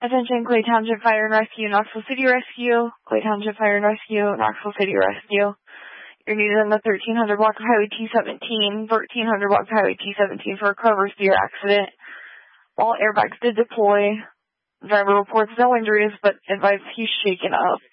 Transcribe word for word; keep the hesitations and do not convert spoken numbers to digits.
Attention, Clay Township Fire and Rescue, Knoxville City Rescue, Clay Township Fire and Rescue, Knoxville City Rescue. You're needed on the thirteen hundred block of Highway T seventeen, thirteen hundred block of Highway T seventeen for a cover severe accident. All airbags did deploy. Driver reports no injuries, but advised he's shaken up.